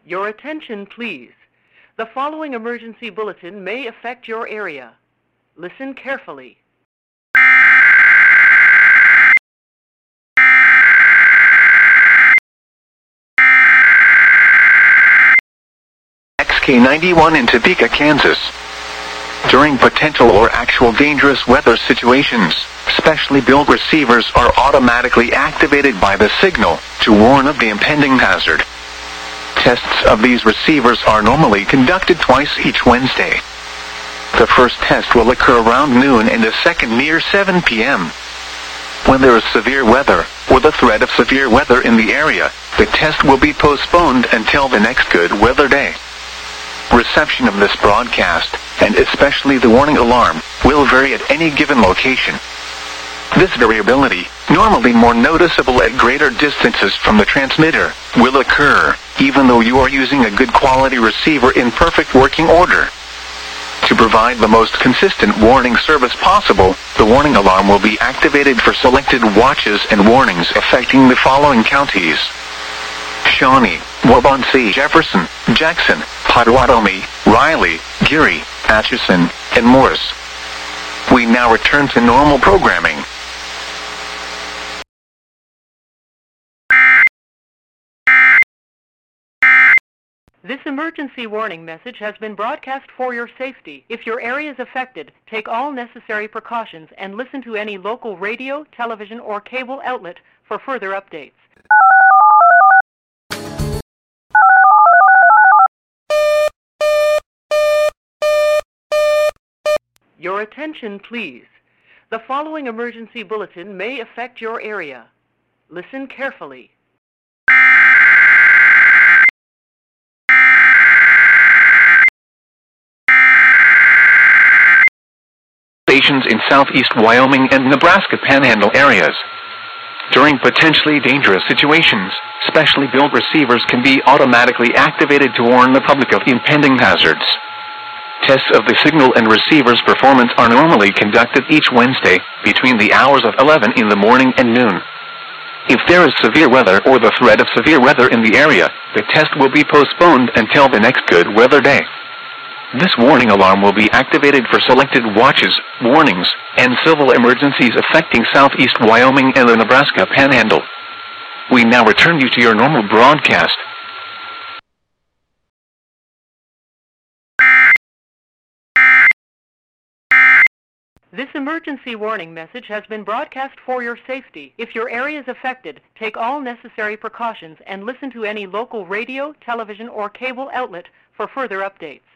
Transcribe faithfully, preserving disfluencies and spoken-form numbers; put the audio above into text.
Your attention, please. The following emergency bulletin may affect your area. Listen carefully. X K ninety-one in Topeka, Kansas. During potential or actual dangerous weather situations, specially built receivers are automatically activated by the signal to warn of the impending hazard. Tests of these receivers are normally conducted twice each Wednesday. The first test will occur around noon and the second near seven p m When there is severe weather, or the threat of severe weather in the area, the test will be postponed until the next good weather day. Reception of this broadcast, and especially the warning alarm, will vary at any given location. This variability, normally more noticeable at greater distances from the transmitter, will occur, even though you are using a good quality receiver in perfect working order. To provide the most consistent warning service possible, the warning alarm will be activated for selected watches and warnings affecting the following counties: Shawnee, Waubonsee, Jefferson, Jackson, Potawatomi, Riley, Geary, Atchison, and Morris. We now return to normal programming. This emergency warning message has been broadcast for your safety. If your area is affected, take all necessary precautions and listen to any local radio, television, or cable outlet for further updates. Your attention, please. The following emergency bulletin may affect your area. Listen carefully. Stations in southeast Wyoming and Nebraska Panhandle areas. During potentially dangerous situations, specially built receivers can be automatically activated to warn the public of impending hazards. Tests of the signal and receiver's performance are normally conducted each Wednesday, between the hours of eleven in the morning and noon. If there is severe weather or the threat of severe weather in the area, the test will be postponed until the next good weather day. This warning alarm will be activated for selected watches, warnings, and civil emergencies affecting southeast Wyoming and the Nebraska Panhandle. We now return you to your normal broadcast. This emergency warning message has been broadcast for your safety. If your area is affected, take all necessary precautions and listen to any local radio, television, or cable outlet for further updates.